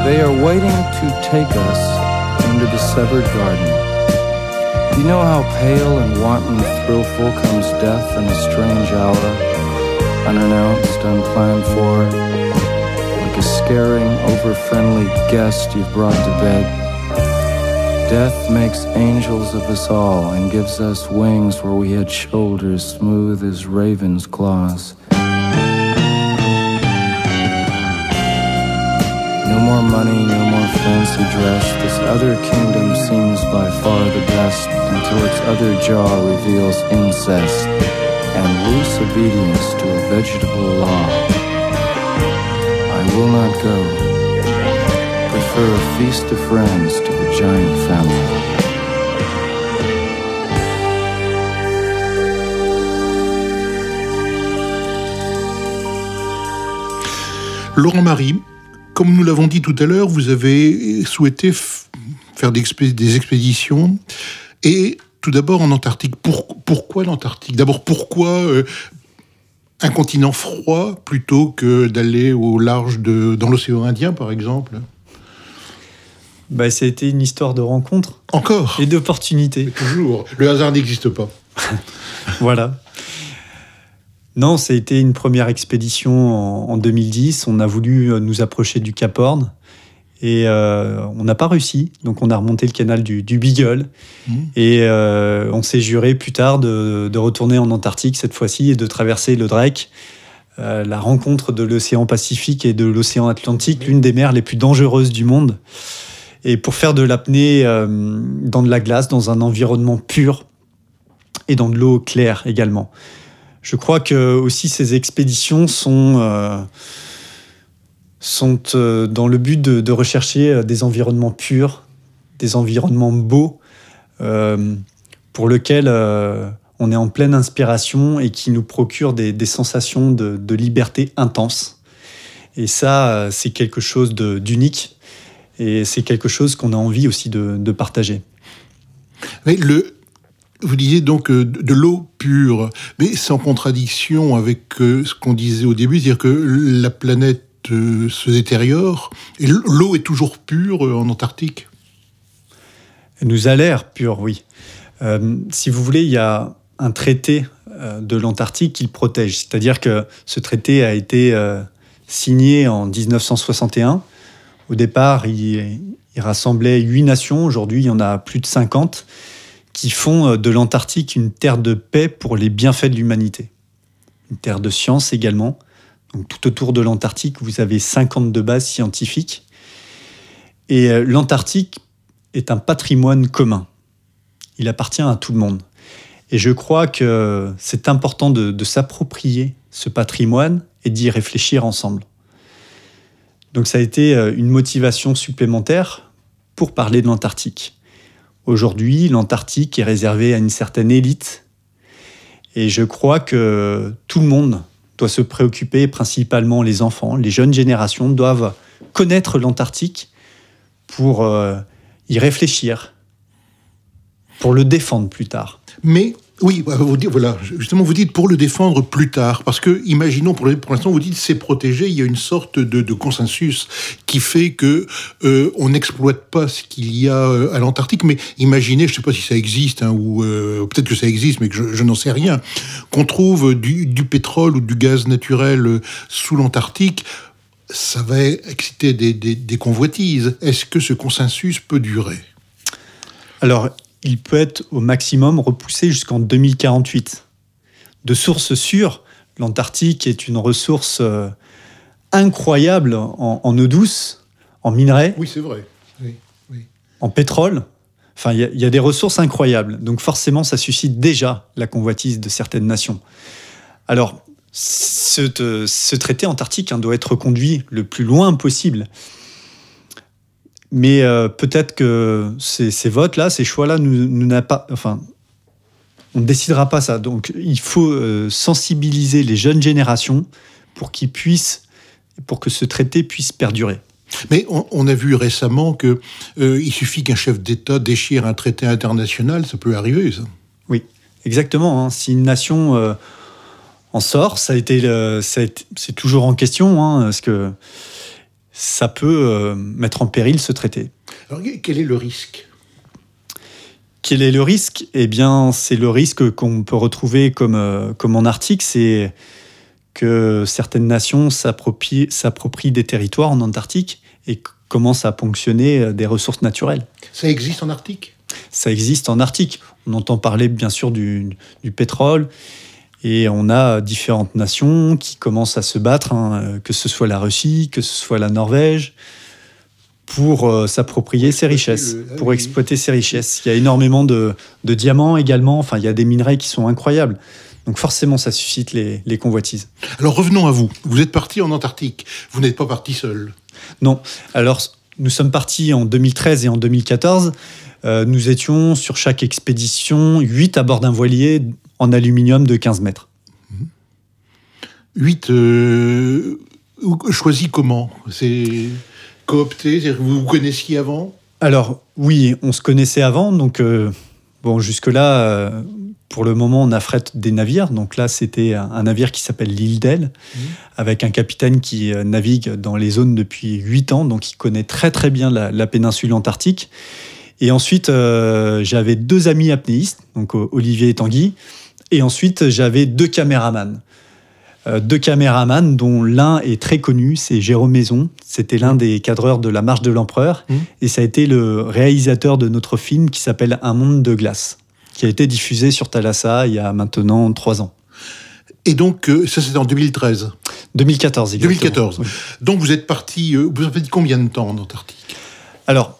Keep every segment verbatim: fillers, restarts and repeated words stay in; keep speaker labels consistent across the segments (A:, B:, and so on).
A: They are waiting to take us into the severed garden. You know how pale and wanton thrillful comes death in a strange hour, unannounced, unplanned for, like a scaring, over-friendly guest you've brought to bed. Death makes angels of us all and gives us wings where we had shoulders smooth as ravens' claws. No more money, no more fancy dress. This other kingdom seems by far the best, until its other jaw reveals incest and loose obedience to a vegetable law. I will not go. Prefer a feast of friends to the giant family.
B: Laurent Marie, comme nous l'avons dit tout à l'heure, vous avez souhaité f- faire des, expé- des expéditions, et tout d'abord en Antarctique. Pour, pourquoi l'Antarctique ? D'abord, pourquoi euh, un continent froid plutôt que d'aller au large de, dans l'océan Indien, par exemple ?
C: Bah, ça a été une histoire de rencontre.
B: Encore ?
C: Et d'opportunité.
B: Toujours. Le hasard n'existe pas.
C: Voilà. Non, ça a été une première expédition en, en deux mille dix. On a voulu nous approcher du Cap Horn et euh, on n'a pas réussi. Donc, on a remonté le canal du, du Beagle mmh. et euh, on s'est juré plus tard de, de retourner en Antarctique cette fois-ci et de traverser le Drake, euh, la rencontre de l'océan Pacifique et de l'océan Atlantique, l'une des mers les plus dangereuses du monde. Et pour faire de l'apnée euh, dans de la glace, dans un environnement pur et dans de l'eau claire également. Je crois que aussi ces expéditions sont, euh, sont euh, dans le but de, de rechercher des environnements purs, des environnements beaux, euh, pour lesquels euh, on est en pleine inspiration et qui nous procurent des, des sensations de, de liberté intense. Et ça, c'est quelque chose de, d'unique et c'est quelque chose qu'on a envie aussi de, de partager.
B: Mais le... Vous disiez donc euh, de l'eau pure, mais c'est en contradiction avec euh, ce qu'on disait au début, c'est-à-dire que la planète euh, se détériore, et l'eau est toujours pure euh, en Antarctique.
C: Elle nous a l'air pure, oui. Euh, si vous voulez, il y a un traité euh, de l'Antarctique qui le protège, c'est-à-dire que ce traité a été euh, signé en dix-neuf cent soixante et un. Au départ, il, il rassemblait huit nations, aujourd'hui il y en a plus de cinquante, qui font de l'Antarctique une terre de paix pour les bienfaits de l'humanité. Une terre de science également. Donc, tout autour de l'Antarctique, vous avez cinquante-deux bases scientifiques. Et euh, l'Antarctique est un patrimoine commun. Il appartient à tout le monde. Et je crois que c'est important de, de s'approprier ce patrimoine et d'y réfléchir ensemble. Donc ça a été une motivation supplémentaire pour parler de l'Antarctique. Aujourd'hui, l'Antarctique est réservée à une certaine élite et je crois que tout le monde doit se préoccuper, principalement les enfants, les jeunes générations doivent connaître l'Antarctique pour euh, y réfléchir, pour le défendre plus tard.
B: Mais oui, vous dites, voilà, justement, vous dites pour le défendre plus tard, parce que, imaginons, pour, pour l'instant, vous dites c'est protégé, il y a une sorte de, de consensus qui fait que euh, on n'exploite pas ce qu'il y a euh, à l'Antarctique, mais imaginez, je ne sais pas si ça existe, hein, ou euh, peut-être que ça existe, mais que je, je n'en sais rien, qu'on trouve du, du pétrole ou du gaz naturel euh, sous l'Antarctique, ça va exciter des, des, des convoitises. Est-ce que ce consensus peut durer ?
C: Alors, il peut être au maximum repoussé jusqu'en deux mille quarante-huit. De sources sûres, l'Antarctique est une ressource euh, incroyable en, en eau douce, en minerais.
B: Oui, c'est vrai. Oui, oui.
C: En pétrole. Enfin, il y, y a des ressources incroyables. Donc forcément, ça suscite déjà la convoitise de certaines nations. Alors, ce, ce traité antarctique hein, doit être conduit le plus loin possible. Mais euh, peut-être que ces, ces votes-là, ces choix-là, nous, nous n'a pas, enfin, on ne décidera pas ça. Donc, il faut euh, sensibiliser les jeunes générations pour qu'ils puissent, pour que ce traité puisse perdurer.
B: Mais on, on a vu récemment qu'il euh, suffit qu'un chef d'État déchire un traité international, ça peut arriver, ça.
C: Oui, exactement. Hein. Si une nation euh, en sort, ça a été, euh, ça a été, c'est toujours en question, hein, parce que ça peut euh, mettre en péril ce traité.
B: Alors, quel est le risque ?
C: Quel est le risque ? Eh bien, c'est le risque qu'on peut retrouver comme, euh, comme en Arctique, c'est que certaines nations s'approprient, s'approprient des territoires en Antarctique et commencent à ponctionner des ressources naturelles.
B: Ça existe en Arctique ?
C: Ça existe en Arctique. On entend parler bien sûr du, du pétrole et on a différentes nations qui commencent à se battre, hein, que ce soit la Russie, que ce soit la Norvège, pour euh, s'approprier ces richesses,
B: le... ah,
C: pour
B: oui.
C: exploiter ces richesses. Il y a énormément de, de diamants également, enfin il y a des minerais qui sont incroyables. Donc forcément, ça suscite les, les convoitises.
B: Alors revenons à vous. Vous êtes parti en Antarctique. Vous n'êtes pas parti seul.
C: Non. Alors, nous sommes partis en deux mille treize et en deux mille quatorze. Euh, nous étions sur chaque expédition huit à bord d'un voilier en aluminium de quinze mètres.
B: huit euh, choisis comment ? C'est coopté ? C'est-à-dire que vous vous connaissiez avant ?
C: Alors, oui, on se connaissait avant. Donc, euh, bon, jusque-là... Euh, Pour le moment, on affrète des navires. Donc là, c'était un navire qui s'appelle l'Île d'Elle, mmh. avec un capitaine qui navigue dans les zones depuis huit ans, donc il connaît très très bien la, la péninsule antarctique. Et ensuite, euh, j'avais deux amis apnéistes, donc Olivier et Tanguy. Et ensuite, j'avais deux caméramans. Euh, deux caméramans dont l'un est très connu, c'est Jérôme Maison. C'était l'un mmh. des cadreurs de la Marche de l'Empereur. Mmh. Et ça a été le réalisateur de notre film qui s'appelle Un monde de glace, qui a été diffusé sur Thalassa il y a maintenant trois ans.
B: Et donc, euh, ça c'était en deux mille treize
C: deux mille quatorze, exactement.
B: deux mille quatorze. Oui. Donc vous êtes parti, euh, vous avez dit combien de temps en Antarctique ?
C: Alors,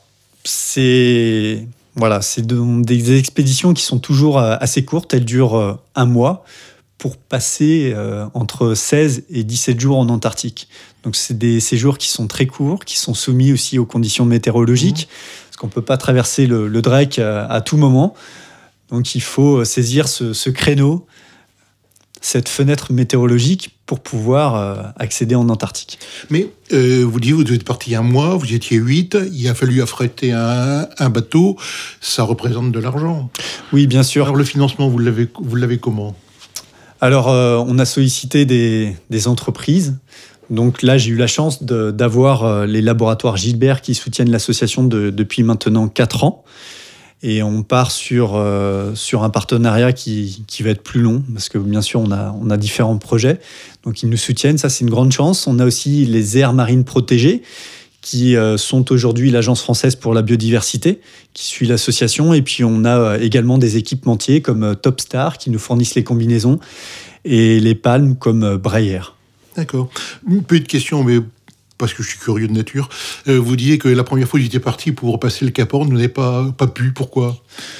C: c'est, voilà, c'est de, des expéditions qui sont toujours euh, assez courtes. Elles durent euh, un mois pour passer euh, entre seize et dix-sept jours en Antarctique. Donc c'est des séjours qui sont très courts, qui sont soumis aussi aux conditions météorologiques, mmh. parce qu'on ne peut pas traverser le, le Drake à, à tout moment. Donc il faut saisir ce, ce créneau, cette fenêtre météorologique pour pouvoir euh, accéder en Antarctique.
B: Mais euh, vous dites, vous êtes parti un mois, vous étiez huit, il a fallu affréter un, un bateau, ça représente de l'argent.
C: Oui, bien sûr.
B: Alors le financement, vous l'avez, vous l'avez comment ?
C: Alors euh, on a sollicité des, des entreprises. Donc là, j'ai eu la chance de, d'avoir euh, les laboratoires Gilbert qui soutiennent l'association de, depuis maintenant quatre ans. Et on part sur, euh, sur un partenariat qui, qui va être plus long, parce que bien sûr, on a, on a différents projets. Donc, ils nous soutiennent, ça, c'est une grande chance. On a aussi les aires marines protégées, qui euh, sont aujourd'hui l'Agence française pour la biodiversité, qui suit l'association. Et puis, on a également des équipementiers comme Topstar, qui nous fournissent les combinaisons, et les palmes comme Breyer.
B: D'accord. Une petite question, mais... parce que je suis curieux de nature, euh, vous disiez que la première fois que j'étais parti pour passer le Cap Horn, vous n'avez pas, pas pu. Pourquoi ?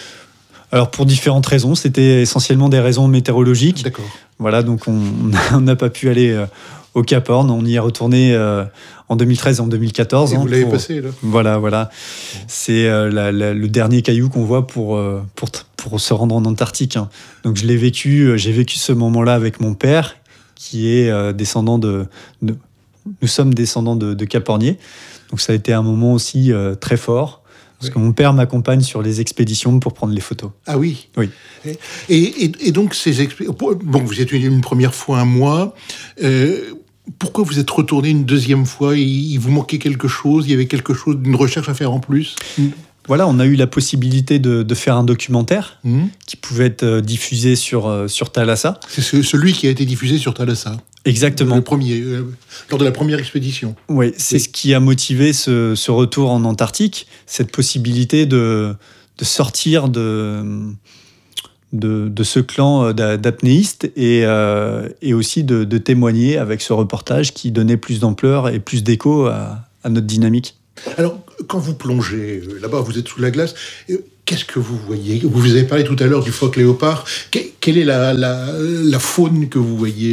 C: Alors, pour différentes raisons. C'était essentiellement des raisons météorologiques.
B: D'accord.
C: Voilà, donc on n'a pas pu aller euh, au Cap Horn. On y est retourné euh, en deux mille treize et en deux mille quatorze.
B: Et
C: hein,
B: vous l'avez
C: pour...
B: passé, là ?
C: Voilà, voilà. C'est euh, la, la, le dernier caillou qu'on voit pour, euh, pour, pour se rendre en Antarctique. Hein. Donc, je l'ai vécu, j'ai vécu ce moment-là avec mon père, qui est euh, descendant de... de Nous sommes descendants de, de Capornier, donc ça a été un moment aussi euh, très fort, parce oui. que mon père m'accompagne sur les expéditions pour prendre les photos.
B: Ah oui.
C: Oui.
B: Et, et, et donc ces expéditions, bon, vous êtes une, une première fois un mois. Euh, pourquoi vous êtes retourné une deuxième fois ? il, il vous manquait quelque chose ? Il y avait quelque chose, une recherche à faire en plus ?
C: Voilà, on a eu la possibilité de, de faire un documentaire mmh. qui pouvait être diffusé sur, euh, sur Thalassa.
B: C'est ce, celui qui a été diffusé sur Thalassa.
C: Exactement.
B: Le premier, euh, lors de la première expédition.
C: Oui, c'est oui. ce qui a motivé ce, ce retour en Antarctique, cette possibilité de, de sortir de, de, de ce clan d'apnéistes et, euh, et aussi de, de témoigner avec ce reportage qui donnait plus d'ampleur et plus d'écho à, à notre dynamique.
B: Alors, quand vous plongez là-bas, vous êtes sous la glace, qu'est-ce que vous voyez ? Vous avez parlé tout à l'heure du phoque léopard. Quelle est la, la, la faune que vous voyez ?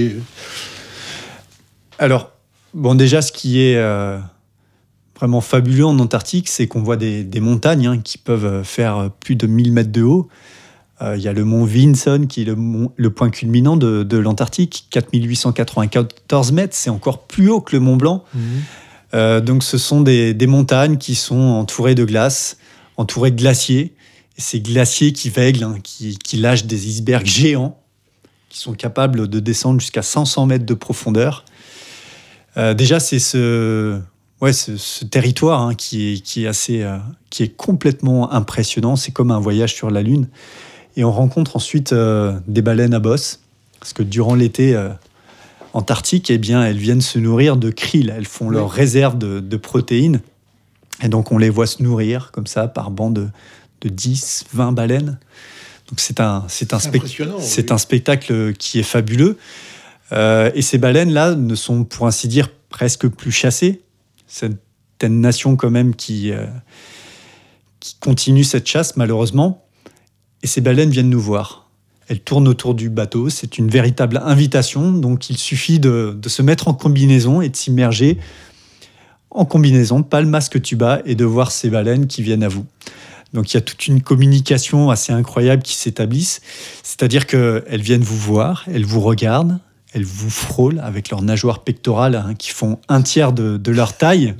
C: Alors, bon, déjà, ce qui est euh, vraiment fabuleux en Antarctique, c'est qu'on voit des, des montagnes hein, qui peuvent faire plus de mille mètres de haut. Il euh, y a le mont Vinson, qui est le, mont, le point culminant de, de l'Antarctique, quatre mille huit cent quatre-vingt-quatorze mètres. C'est encore plus haut que le Mont Blanc. Mmh. Euh, donc, ce sont des, des montagnes qui sont entourées de glace, entourées de glaciers. Et ces glaciers qui veiglent, hein, qui, qui lâchent des icebergs géants, qui sont capables de descendre jusqu'à cinq cents mètres de profondeur. Euh, déjà, c'est ce, ouais, ce, ce territoire hein, qui, est, qui, est assez, euh, qui est complètement impressionnant. C'est comme un voyage sur la Lune. Et on rencontre ensuite euh, des baleines à bosse, parce que durant l'été euh, antarctique, eh bien, elles viennent se nourrir de krill. Elles font leur réserve de, de protéines. Et donc, on les voit se nourrir comme ça par banc de, de dix, vingt baleines. Donc, c'est un, c'est un,
B: c'est
C: spect- c'est
B: oui.
C: un spectacle qui est fabuleux. Euh, et ces baleines-là ne sont, pour ainsi dire, presque plus chassées. Certaines nations, quand même, qui, euh, qui continuent cette chasse, malheureusement. Et ces baleines viennent nous voir. Elles tournent autour du bateau. C'est une véritable invitation. Donc, il suffit de, de se mettre en combinaison et de s'immerger en combinaison, pas le masque tuba, et de voir ces baleines qui viennent à vous. Donc, il y a toute une communication assez incroyable qui s'établisse. C'est-à-dire qu'elles viennent vous voir, elles vous regardent, elles vous frôlent avec leurs nageoires pectorales hein, qui font un tiers de, de leur taille.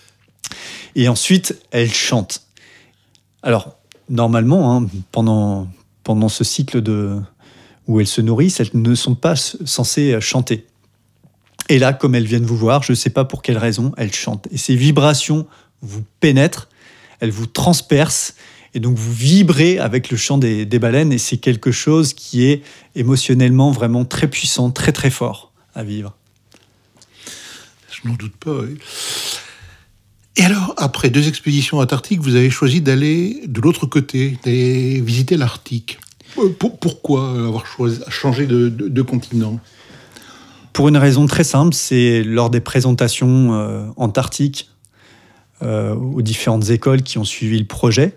C: Et ensuite, elles chantent. Alors, normalement, hein, pendant, pendant ce cycle de, où elles se nourrissent, elles ne sont pas censées chanter. Et là, comme elles viennent vous voir, je ne sais pas pour quelle raison, elles chantent. Et ces vibrations vous pénètrent, elles vous transpercent, et donc vous vibrez avec le chant des, des baleines, et c'est quelque chose qui est émotionnellement vraiment très puissant, très très fort à vivre.
B: Je n'en doute pas, oui. Et alors, après deux expéditions antarctiques, vous avez choisi d'aller de l'autre côté, d'aller visiter l'Arctique. Pour, pourquoi avoir choisi, changé de, de, de continent ?
C: Pour une raison très simple, c'est lors des présentations euh, antarctiques euh, aux différentes écoles qui ont suivi le projet,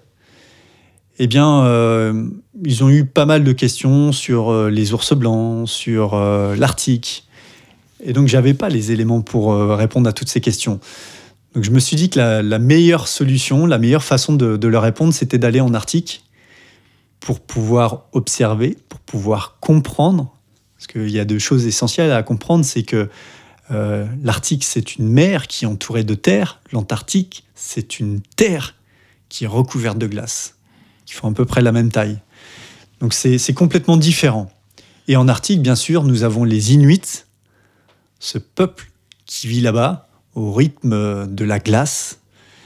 C: eh bien, euh, ils ont eu pas mal de questions sur euh, les ours blancs, sur euh, l'Arctique. Et donc, j'avais pas les éléments pour euh, répondre à toutes ces questions. Donc, je me suis dit que la, la meilleure solution, la meilleure façon de, de leur répondre, c'était d'aller en Arctique pour pouvoir observer, pour pouvoir comprendre. Parce qu'il y a deux choses essentielles à comprendre, c'est que euh, l'Arctique, c'est une mer qui est entourée de terre. L'Antarctique, c'est une terre qui est recouverte de glace, qui font à peu près la même taille. Donc c'est, c'est complètement différent. Et en Arctique, bien sûr, nous avons les Inuits, ce peuple qui vit là-bas, au rythme de la glace.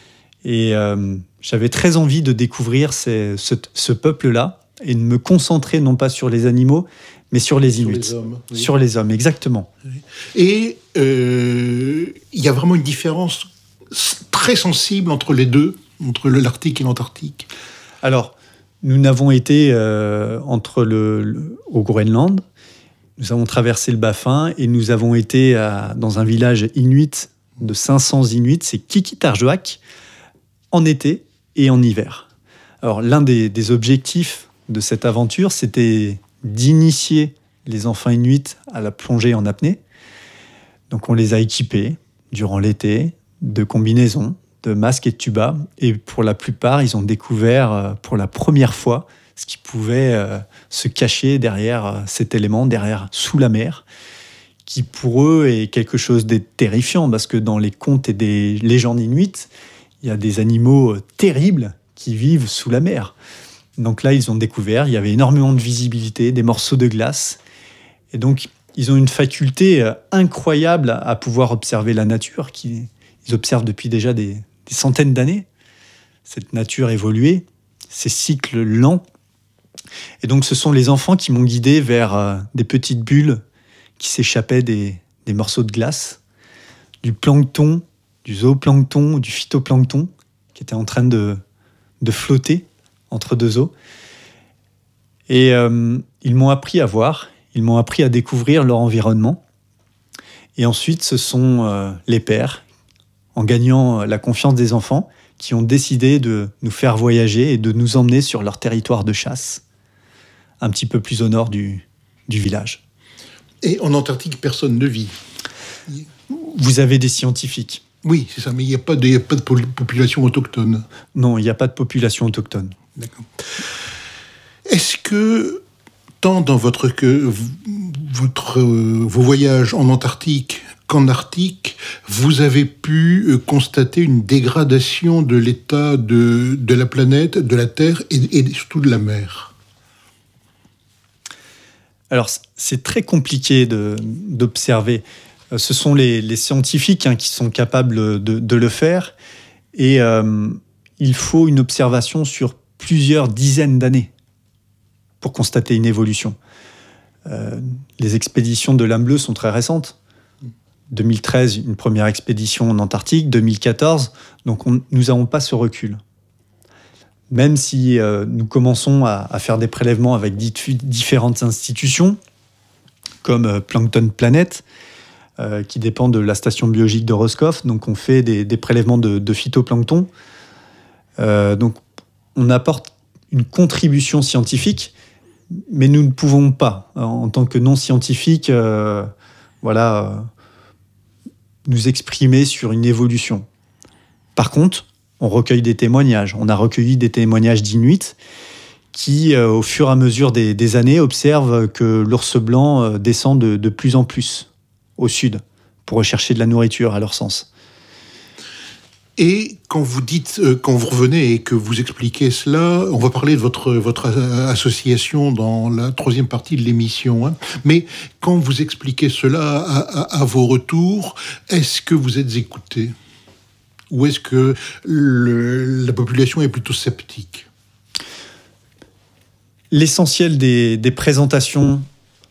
C: Et euh, j'avais très envie de découvrir ces, ce, ce peuple-là et de me concentrer non pas sur les animaux, mais sur les Inuits.
B: Sur les hommes. Oui.
C: Sur les hommes, exactement.
B: Et euh, il y a vraiment une différence très sensible entre les deux, entre l'Arctique et l'Antarctique.
C: Alors, nous n'avons été euh, entre le, le, au Groenland, nous avons traversé le Baffin et nous avons été à, dans un village inuit de cinq cents Inuits, c'est Qikiqtarjuaq, en été et en hiver. Alors, l'un des, des objectifs de cette aventure, c'était d'initier les enfants inuits à la plongée en apnée. Donc on les a équipés durant l'été de combinaisons, de masques et de tubas. Et pour la plupart, ils ont découvert pour la première fois ce qui pouvait euh, se cacher derrière cet élément, derrière sous la mer, qui pour eux est quelque chose de terrifiant, parce que dans les contes et des légendes inuites, il y a des animaux terribles qui vivent sous la mer. Donc là, ils ont découvert, il y avait énormément de visibilité, des morceaux de glace. Et donc, ils ont une faculté incroyable à pouvoir observer la nature, qu'ils observent depuis déjà des, des centaines d'années. Cette nature évoluée, ces cycles lents. Et donc, ce sont les enfants qui m'ont guidé vers des petites bulles qui s'échappaient des, des morceaux de glace, du plancton, du zooplancton, du phytoplancton, qui était en train de, de flotter entre deux eaux. Et euh, ils m'ont appris à voir, ils m'ont appris à découvrir leur environnement. Et ensuite, ce sont euh, les pères, en gagnant la confiance des enfants, qui ont décidé de nous faire voyager et de nous emmener sur leur territoire de chasse, un petit peu plus au nord du, du village.
B: Et en Antarctique, personne ne vit.
C: Vous avez des scientifiques.
B: Oui, c'est ça, mais il n'y a pas de, il y a pas de population autochtone.
C: Non, il n'y a pas de population autochtone.
B: D'accord. Est-ce que, tant dans votre, que, votre, euh, vos voyages en Antarctique qu'en Arctique, vous avez pu euh, constater une dégradation de l'état de, de la planète, de la Terre et, et surtout de la mer ?
C: Alors, c'est très compliqué de, d'observer. Euh, ce sont les, les scientifiques hein, qui sont capables de, de le faire. Et euh, il faut une observation sur plusieurs dizaines d'années pour constater une évolution. Euh, les expéditions de l'âme bleue sont très récentes. deux mille treize, une première expédition en Antarctique, deux mille quatorze, donc on, nous n'avons pas ce recul. Même si euh, nous commençons à, à faire des prélèvements avec di- différentes institutions, comme euh, Plankton Planet, euh, qui dépend de la station biologique de Roscoff, donc on fait des, des prélèvements de, de phytoplancton. Euh, donc on apporte une contribution scientifique, mais nous ne pouvons pas, en tant que non-scientifiques, euh, voilà, euh, nous exprimer sur une évolution. Par contre, on recueille des témoignages. On a recueilli des témoignages d'Inuits qui, euh, au fur et à mesure des, des années, observent que l'ours blanc euh, descend de, de plus en plus au sud pour rechercher de la nourriture, à leur sens.
B: Et quand vous dites, euh, quand vous revenez et que vous expliquez cela, on va parler de votre, votre association dans la troisième partie de l'émission, hein, mais quand vous expliquez cela à, à, à vos retours, est-ce que vous êtes écoutés ? Ou est-ce que le, la population est plutôt sceptique ?
C: L'essentiel des, des présentations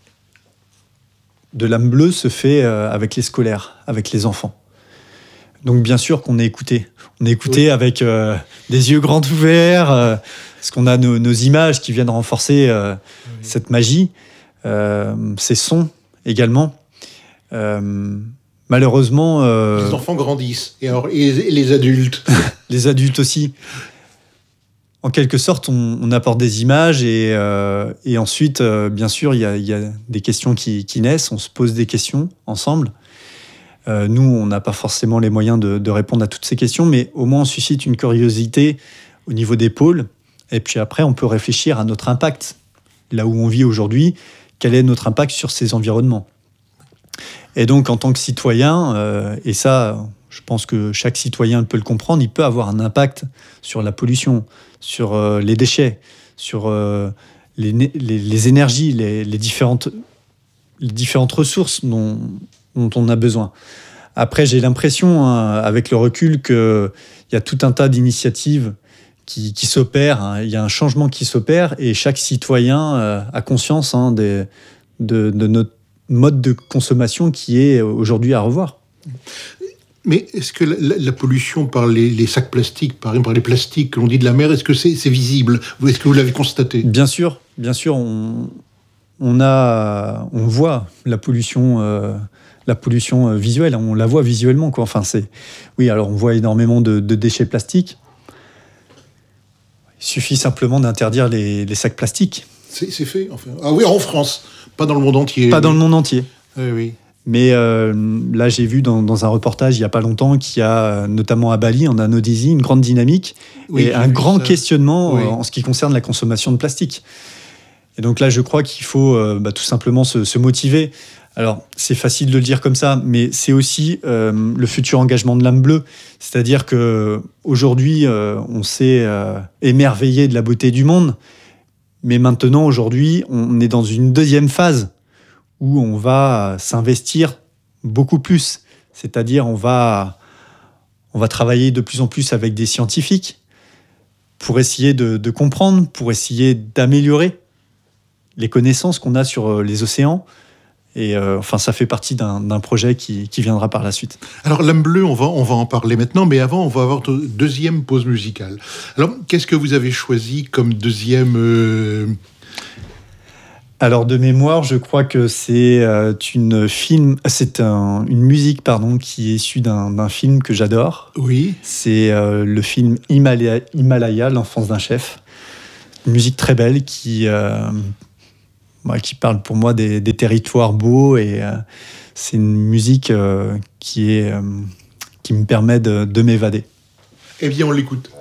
C: de l'âme bleue se fait euh, avec les scolaires, avec les enfants. Donc bien sûr qu'on est écouté. On est écouté oui. avec euh, des yeux grands ouverts, euh, parce qu'on a nos, nos images qui viennent renforcer euh, oui. cette magie, euh, ces sons également. Euh, malheureusement... Euh,
B: les enfants grandissent, et, alors, et, et les adultes.
C: Les adultes aussi. En quelque sorte, on, on apporte des images, et, euh, et ensuite, euh, bien sûr, il y a, y a des questions qui, qui naissent, on se pose des questions ensemble. Euh, nous, on n'a pas forcément les moyens de, de répondre à toutes ces questions, mais au moins on suscite une curiosité au niveau des pôles. Et puis après, on peut réfléchir à notre impact. Là où on vit aujourd'hui, quel est notre impact sur ces environnements ? Et donc, en tant que citoyen, euh, et ça, je pense que chaque citoyen peut le comprendre, il peut avoir un impact sur la pollution, sur euh, les déchets, sur euh, les, les, les énergies, les, les, différentes, les différentes ressources dont... dont on a besoin. Après, j'ai l'impression, hein, avec le recul, qu'il y a tout un tas d'initiatives qui, qui s'opèrent. Hein. Il y a un changement qui s'opère et chaque citoyen euh, a conscience hein, des, de, de notre mode de consommation qui est aujourd'hui à revoir.
B: Mais est-ce que la, la pollution par les, les sacs plastiques, par exemple par les plastiques que l'on dit de la mer, est-ce que c'est, c'est visible ? Est-ce que vous l'avez constaté ?
C: Bien sûr, bien sûr, on, on, a, on voit la pollution... Euh, la pollution visuelle, on la voit visuellement, quoi. Enfin, c'est... Oui, alors on voit énormément de, de déchets plastiques. Il suffit simplement d'interdire les, les sacs plastiques.
B: C'est, c'est fait, enfin. Ah oui, en France, pas dans le monde entier.
C: Pas dans le monde entier.
B: Oui, oui.
C: Mais euh, là, j'ai vu dans, dans un reportage il n'y a pas longtemps qu'il y a, notamment à Bali, en Indonésie, une grande dynamique oui, et un grand ça. questionnement oui. en ce qui concerne la consommation de plastique. Et donc là, je crois qu'il faut euh, bah, tout simplement se, se motiver. Alors, c'est facile de le dire comme ça, mais c'est aussi euh, le futur engagement de l'âme bleue. C'est-à-dire qu'aujourd'hui, euh, on s'est euh, émerveillé de la beauté du monde, mais maintenant, aujourd'hui, on est dans une deuxième phase où on va s'investir beaucoup plus. C'est-à-dire, on va, on va travailler de plus en plus avec des scientifiques pour essayer de, de comprendre, pour essayer d'améliorer les connaissances qu'on a sur les océans. Et euh, enfin, ça fait partie d'un, d'un projet qui, qui viendra par la suite.
B: Alors, l'âme bleue, on va, on va en parler maintenant, mais avant, on va avoir une deuxième pause musicale. Alors, qu'est-ce que vous avez choisi comme deuxième... Euh...
C: Alors, de mémoire, je crois que c'est, euh, une, film, c'est un, une musique pardon, qui est issue d'un, d'un film que j'adore.
B: Oui.
C: C'est euh, le film Himalaya, Himalaya, l'enfance d'un chef. Une musique très belle qui... Euh, qui parle pour moi des, des territoires beaux et euh, c'est une musique euh, qui, est, euh, qui me permet de, de m'évader.
B: Eh bien, on l'écoute.